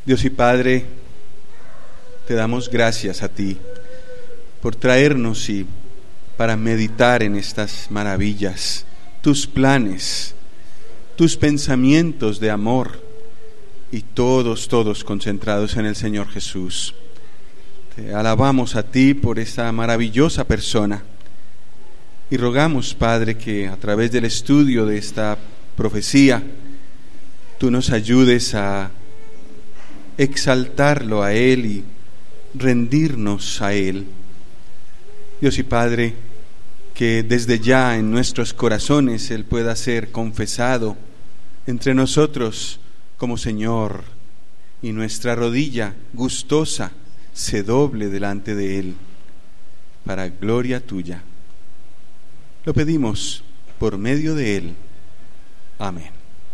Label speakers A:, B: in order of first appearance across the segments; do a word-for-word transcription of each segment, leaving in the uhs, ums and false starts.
A: Dios y Padre, te damos gracias a ti por traernos y para meditar en estas maravillas, tus planes, tus pensamientos de amor y todos, todos concentrados en el Señor Jesús. Te alabamos a ti por esta maravillosa persona y rogamos, Padre, que a través del estudio de esta profecía tú nos ayudes a exaltarlo a Él y rendirnos a Él. Dios y Padre, que desde ya en nuestros corazones Él pueda ser confesado entre nosotros como Señor, y nuestra rodilla gustosa se doble delante de Él, para gloria tuya. Lo pedimos por medio de Él. Amén.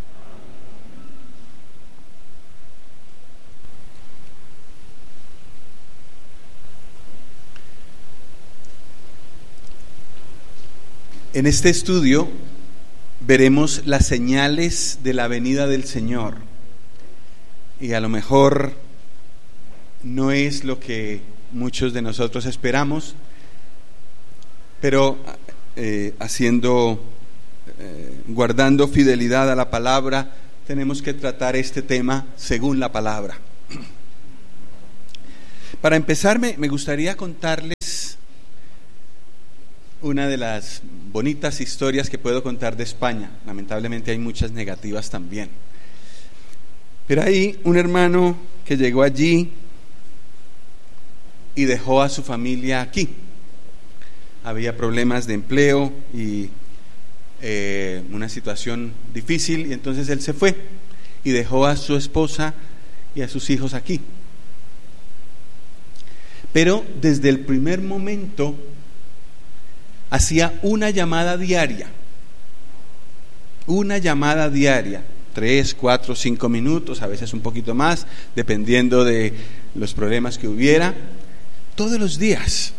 A: En este estudio veremos las señales de la venida del Señor, y a lo mejor no es lo que muchos de nosotros esperamos, pero eh, haciendo, eh, guardando fidelidad a la palabra, tenemos que tratar este tema según la palabra. Para empezar, me, me gustaría contarles una de las bonitas historias que puedo contar de España. Lamentablemente hay muchas negativas también. Pero hay un hermano que llegó allí y dejó a su familia aquí. Había problemas de empleo y eh, una situación difícil, y entonces él se fue y dejó a su esposa y a sus hijos aquí. Pero desde el primer momento hacía una llamada diaria, una llamada diaria, tres, cuatro, cinco minutos, a veces un poquito más, dependiendo de los problemas que hubiera, todos los días.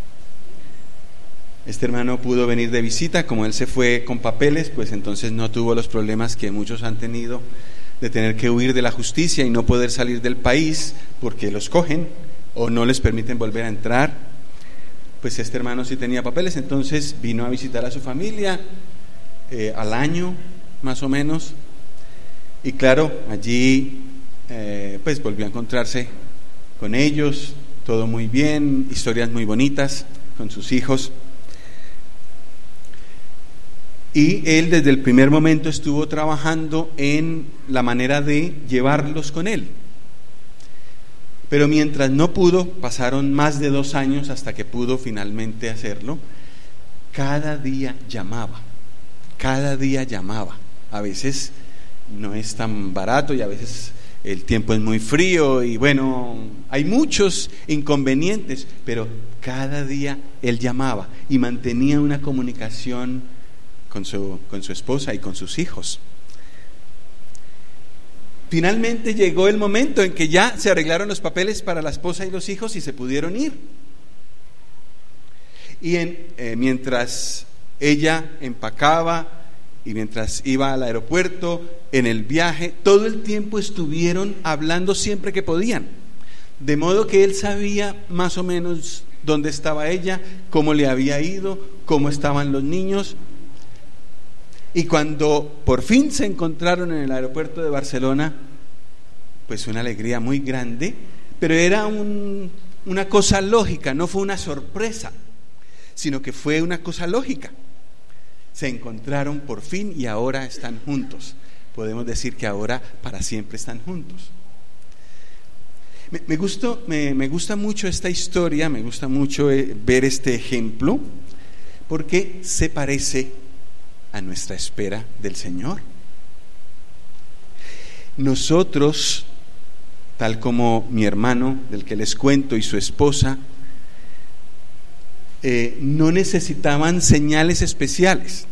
A: Este hermano pudo venir de visita, como él se fue con papeles, pues entonces no tuvo los problemas que muchos han tenido de tener que huir de la justicia y no poder salir del país porque los cogen o no les permiten volver a entrar. Pues este hermano sí tenía papeles, entonces vino a visitar a su familia eh, al año más o menos, y claro, allí eh, pues volvió a encontrarse con ellos, todo muy bien, historias muy bonitas con sus hijos, y él desde el primer momento estuvo trabajando en la manera de llevarlos con él. Pero mientras no pudo, pasaron más de dos años hasta que pudo finalmente hacerlo, cada día llamaba, cada día llamaba. A veces no es tan barato y a veces el tiempo es muy frío y bueno, hay muchos inconvenientes, pero cada día él llamaba y mantenía una comunicación con su, con su esposa y con sus hijos. Finalmente llegó el momento en que ya se arreglaron los papeles para la esposa y los hijos y se pudieron ir. Y en, eh, mientras ella empacaba y mientras iba al aeropuerto, en el viaje, todo el tiempo estuvieron hablando siempre que podían. De modo que él sabía más o menos dónde estaba ella, cómo le había ido, cómo estaban los niños. Y cuando por fin se encontraron en el aeropuerto de Barcelona, pues una alegría muy grande, pero era un, una cosa lógica, no fue una sorpresa, sino que fue una cosa lógica. Se encontraron por fin y ahora están juntos. Podemos decir que ahora para siempre están juntos. Me, me, gustó, me, me gusta mucho esta historia, me gusta mucho eh, ver este ejemplo, porque se parece a nuestra espera del Señor. Nosotros, tal como mi hermano del que les cuento y su esposa, eh, no necesitaban señales especiales.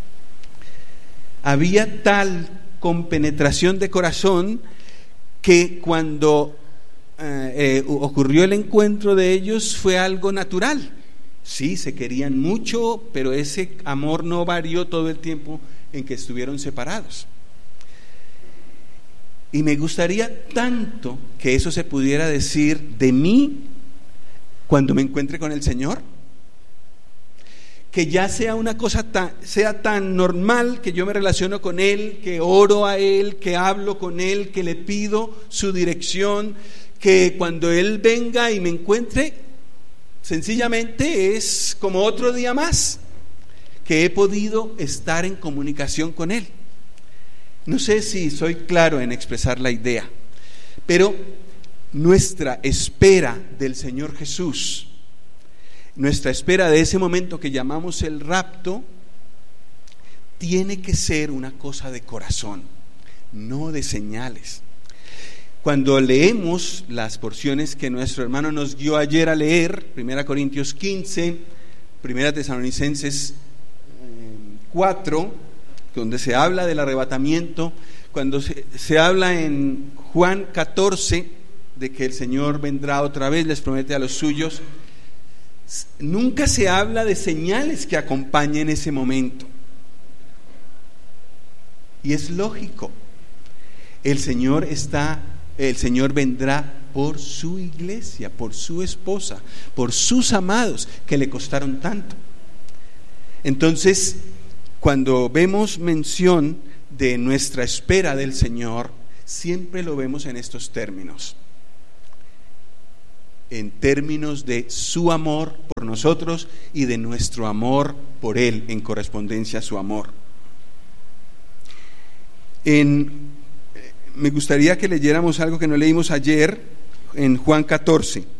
A: Había tal compenetración de corazón que cuando eh, eh, ocurrió el encuentro de ellos fue algo natural. Sí, se querían mucho, pero ese amor no varió todo el tiempo en que estuvieron separados. Y me gustaría tanto que eso se pudiera decir de mí cuando me encuentre con el Señor. Que ya sea una cosa tan, sea tan normal que yo me relaciono con Él, que oro a Él, que hablo con Él, que le pido su dirección, que cuando Él venga y me encuentre, sencillamente es como otro día más que he podido estar en comunicación con Él. No sé si soy claro en expresar la idea, pero nuestra espera del Señor Jesús, nuestra espera de ese momento que llamamos el rapto, tiene que ser una cosa de corazón, no de señales. Cuando leemos las porciones que nuestro hermano nos guió ayer a leer, primera Corintios quince, primera Tesalonicenses cuatro, donde se habla del arrebatamiento, cuando se, se habla en Juan catorce de que el Señor vendrá otra vez, les promete a los suyos, nunca se habla de señales que acompañen ese momento. Y es lógico, el Señor está, el Señor vendrá por su iglesia, por su esposa, por sus amados que le costaron tanto. Entonces, cuando vemos mención de nuestra espera del Señor, siempre lo vemos en estos términos. En términos de su amor por nosotros y de nuestro amor por Él, en correspondencia a su amor. En, me gustaría que leyéramos algo que no leímos ayer en Juan catorce.